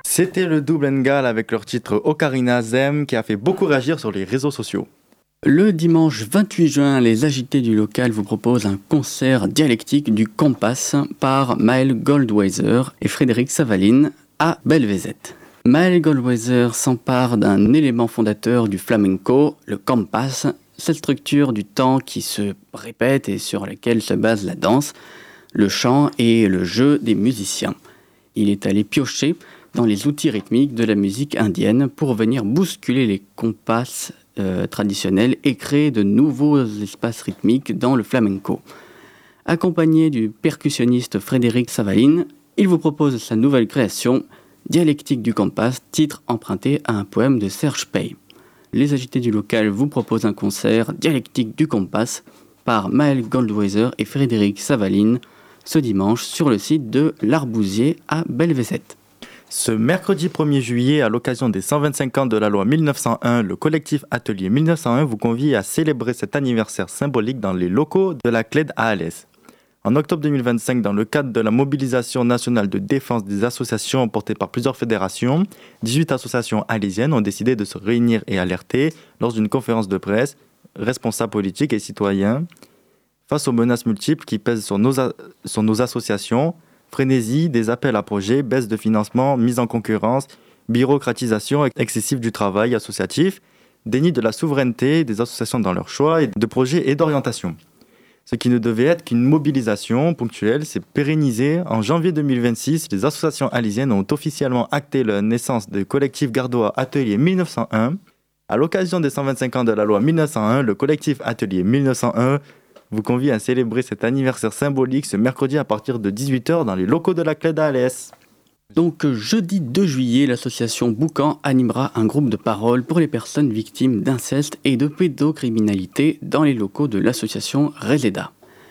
C'était le Double Ngal avec leur titre Ocarina Zem qui a fait beaucoup réagir sur les réseaux sociaux. Le dimanche 28 juin, les agités du local vous proposent un concert dialectique du Compass par Maël Goldweiser et Frédéric Savaline à Belvezet. Maël Goldweiser s'empare d'un élément fondateur du flamenco, le Compass, cette structure du temps qui se répète et sur laquelle se base la danse, le chant et le jeu des musiciens. Il est allé piocher dans les outils rythmiques de la musique indienne pour venir bousculer les compas traditionnels et créer de nouveaux espaces rythmiques dans le flamenco. Accompagné du percussionniste Frédéric Savaline, il vous propose sa nouvelle création, Dialectique du Compass, titre emprunté à un poème de Serge Pey. Les agités du local vous proposent un concert Dialectique du Compass par Maël Goldweiser et Frédéric Savaline ce dimanche sur le site de l'Arbousier à Belvezet. Ce mercredi 1er juillet, à l'occasion des 125 ans de la loi 1901, le collectif Atelier 1901 vous convie à célébrer cet anniversaire symbolique dans les locaux de la CLED à Alès. En octobre 2025, dans le cadre de la mobilisation nationale de défense des associations portée par plusieurs fédérations, 18 associations alésiennes ont décidé de se réunir et alerter lors d'une conférence de presse, responsables politiques et citoyens, face aux menaces multiples qui pèsent sur nos associations. Frénésie, des appels à projets, baisse de financement, mise en concurrence, bureaucratisation excessive du travail associatif, déni de la souveraineté des associations dans leurs choix de projets et d'orientation. Ce qui ne devait être qu'une mobilisation ponctuelle s'est pérennisé. En janvier 2026, les associations alésiennes ont officiellement acté la naissance du collectif gardois Atelier 1901. À l'occasion des 125 ans de la loi 1901, le collectif Atelier 1901 vous convie à célébrer cet anniversaire symbolique ce mercredi à partir de 18h dans les locaux de la CLED à Alès. Donc jeudi 2 juillet, l'association Boucan animera un groupe de parole pour les personnes victimes d'inceste et de pédocriminalité dans les locaux de l'association Reseda.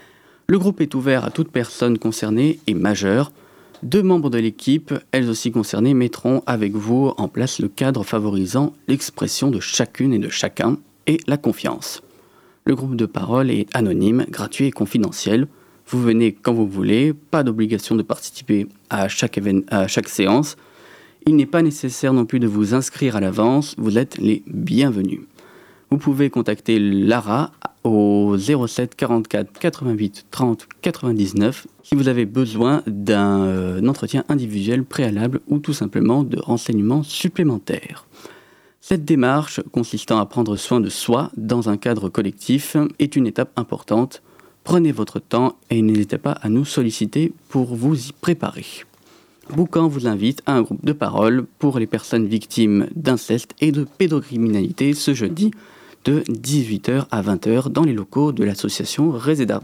Le groupe est ouvert à toute personne concernée et majeure. 2 membres de l'équipe, elles aussi concernées, mettront avec vous en place le cadre favorisant l'expression de chacune et de chacun et la confiance. Le groupe de parole est anonyme, gratuit et confidentiel. Vous venez quand vous voulez, pas d'obligation de participer à chaque séance. Il n'est pas nécessaire non plus de vous inscrire à l'avance, vous êtes les bienvenus. Vous pouvez contacter Lara au 07 44 88 30 99 si vous avez besoin d'un entretien individuel préalable ou tout simplement de renseignements supplémentaires. Cette démarche, consistant à prendre soin de soi dans un cadre collectif, est une étape importante. Prenez votre temps et n'hésitez pas à nous solliciter pour vous y préparer. Boucan vous invite à un groupe de parole pour les personnes victimes d'inceste et de pédocriminalité ce jeudi de 18h à 20h dans les locaux de l'association Reseda.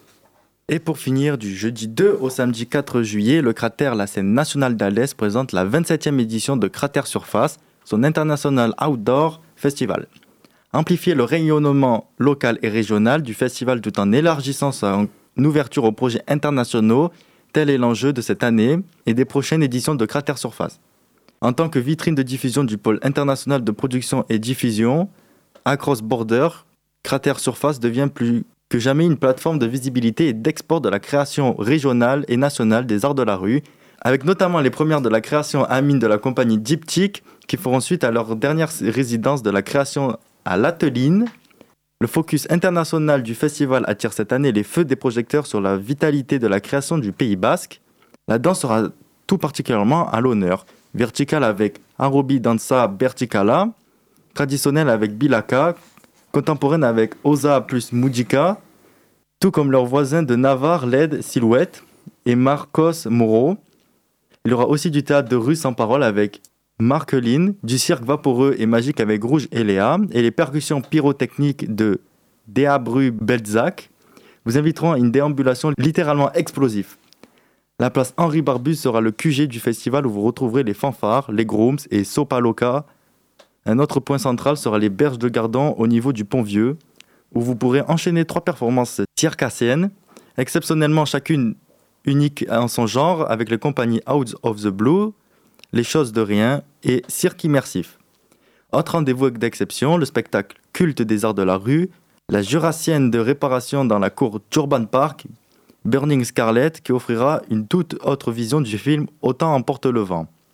Et pour finir, du jeudi 2 au samedi 4 juillet, le cratère La Scène Nationale d'Alès présente la 27e édition de Cratère Surface, son International Outdoor Festival. Amplifier le rayonnement local et régional du festival tout en élargissant son ouverture aux projets internationaux, tel est l'enjeu de cette année et des prochaines éditions de Cratère Surface. En tant que vitrine de diffusion du pôle international de production et diffusion, Across Border, Cratère Surface devient plus que jamais une plateforme de visibilité et d'export de la création régionale et nationale des arts de la rue, avec notamment les premières de la création amine de la compagnie Diptyque, qui feront suite à leur dernière résidence de la création à l'Ateline. Le focus international du festival attire cette année les feux des projecteurs sur la vitalité de la création du Pays Basque. La danse sera tout particulièrement à l'honneur. Verticale avec Arobi Dansa Verticala, traditionnelle avec Bilaka, contemporaine avec Oza plus Mudika, tout comme leurs voisins de Navarre, LED, Silhouette et Marcos Moro. Il y aura aussi du théâtre de rue sans parole avec Marqueline, du cirque vaporeux et magique avec Rouge et Léa, et les percussions pyrotechniques de Deabru Belzac vous inviteront à une déambulation littéralement explosive. La place Henri Barbus sera le QG du festival où vous retrouverez les fanfares, les grooms et Sopaloka. Un autre point central sera les berges de Gardon au niveau du Pont-Vieux, où vous pourrez enchaîner 3 performances circassiennes, exceptionnellement chacune unique en son genre, avec les compagnies Out of the Blue, Les Choses de Rien et Cirque Immersif. Autre rendez-vous d'exception, le spectacle Culte des Arts de la Rue, la Jurassienne de réparation dans la cour d'Urban Park, Burning Scarlet, qui offrira une toute autre vision du film Autant emporte le vent.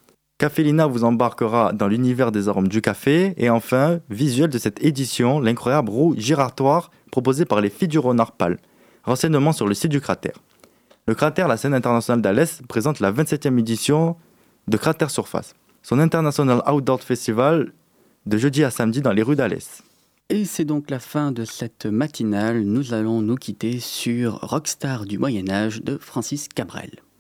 Cafélina vous embarquera dans l'univers des arômes du café. Et enfin, visuel de cette édition, l'incroyable roue giratoire proposée par les filles du renard pâle. Renseignements sur le site du cratère. Le cratère, la scène internationale d'Alès, présente la 27e édition de Cratère Surface, son International Outdoor Festival de jeudi à samedi dans les rues d'Alès. Et c'est donc la fin de cette matinale. Nous allons nous quitter sur Rockstar du Moyen-Âge de Francis Cabrel.